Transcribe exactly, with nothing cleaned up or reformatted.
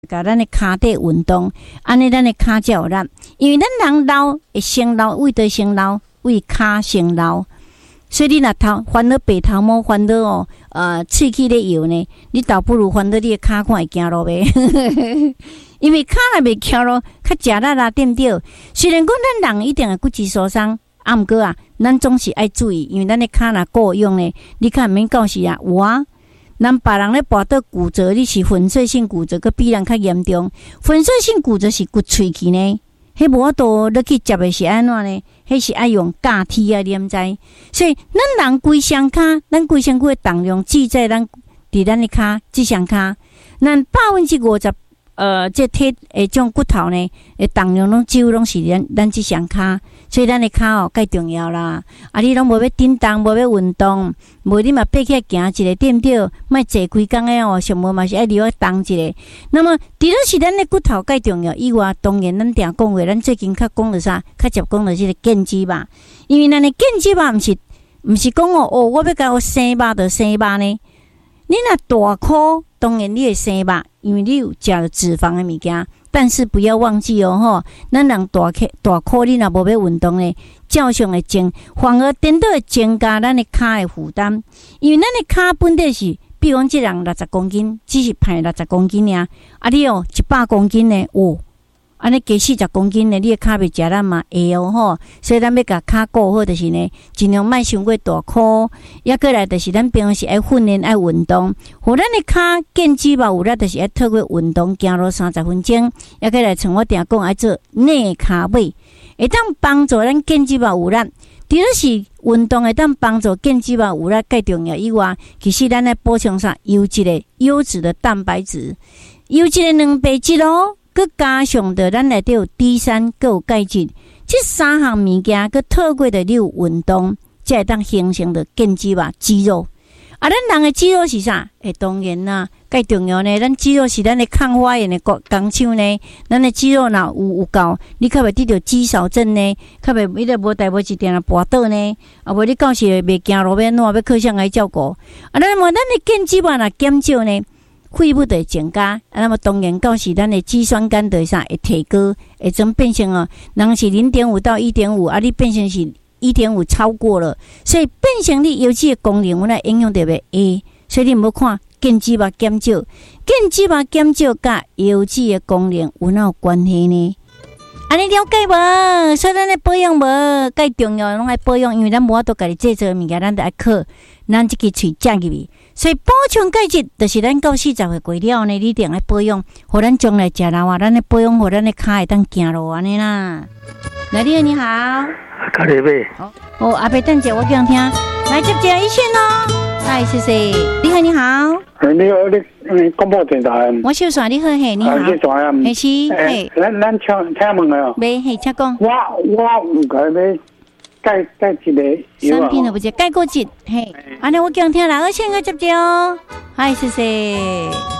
甲咱的骹底运动，安尼咱的骹才有力。因为咱人老会先老，胃得先老，胃骹先老。所以你若头烦恼白头毛，烦恼哦，呃，喙齿咧摇呢，你倒不如烦恼你的骹看会行路呗。因为骹若袂翘咯，较食力啦，对毋对？虽然讲咱人一定会骨质疏松，啊，毋过啊，咱总是爱注意，因为咱的骹若够用呢，你看免到时啊，有啊。咱别人咧跋倒骨折，你是粉碎性骨折，佮比人较严重。粉碎性骨折是骨喙齿呢，迄无法度你去接的是安怎呢？迄是爱用架梯啊，你毋知？所以咱人规双骹，咱规身躯的重量记在咱伫咱的骹，即双骹，咱百分之五十。呃，这体诶，种骨头呢，诶，重量拢几乎拢是咱咱即双骹，所以咱的骹哦，介重要啦。啊，你拢无要振动，无要运动，无你嘛爬起来行一个，对毋对？莫坐规工诶哦，上无嘛是爱留下动一个。那么，除了是咱的骨头介重要以外，当然咱定讲话，咱最近较讲着啥？较接讲着即个腱肌肉，因为咱的腱肌肉毋是毋是讲哦哦，我要甲我生肉就生肉呢。你若大箍，当然你会生肉，因为你有食了脂肪的物件。但是不要忘记哦，吼，咱人大块大箍，你若无要运动呢，照常会增，反而颠倒会增加咱的骹的负担。因为咱的骹本来是，比如讲这人六十公斤，只是胖六十公斤尔，啊你哦一百公斤呢，哦。安尼加四十公斤呢，你的骹袂食咱嘛会哦吼，所以咱要甲骹顾好，就是呢，尽量莫伤过大箍，抑过来就是咱平常时爱训练爱运动，互咱的骹腱肌肉有力，就是爱透过运动行路三十分钟，抑过来像我定讲爱做内骹尾，会当帮助咱腱肌肉有力。除了是运动会当帮助腱肌肉有力介重要以外，其实咱来补充啥优质的优质的蛋白质，优质的蛋白质咯。佮加上的咱内底有 D 三，佮有钙质，这三项物件，佮透过的你有运动，才会当形成的腱肌肉肌肉。啊，咱人的肌肉是啥？诶，当然啦，介重要呢。咱肌肉是咱的抗发炎的工厂呢。咱的肌肉若有有够，你较袂得到肌少症呢，较袂伊个无代无志定啊跋倒呢。啊，无你到时袂行路要安怎要靠谁来照顾？啊，咱么咱的腱肌肉若减少呢？肺部就会增加，啊，那么当然到时咱的肌酸酐就啥会提高，会怎变成哦？人是零点五到一点五，啊，你变成是一点五超过了，所以变成你油脂的功能有哪影响特别下，所以你唔好看腱肌肉减少，腱肌肉减少甲油脂的功能有哪有关系呢？安尼了解无？所以咱的保养无介重要，拢爱保养，因为咱无法度家己制作物件，咱得爱靠咱即支喙食入去。所以补充钙质，就是咱到四十岁过了呢，你一定要保养，互咱将来食老啊，咱的保养，互咱的骹会当行路安尼啦。来，你好，你好， 卡里贝， 好，哦，阿伯等者，我讲听，来接接一线咯，嗨，谢谢，你好，你好， 哎，你好，你广播电台， 我小帅，你好，嘿，你好， 小帅啊， 嘿是，嘿， 咱咱请请问哦， 没，嘿，请讲， 我我唔该要。钙钙质的产品都不知钙骨质，嘿，安尼我讲听啦，二线个接接哦，嗨，谢谢。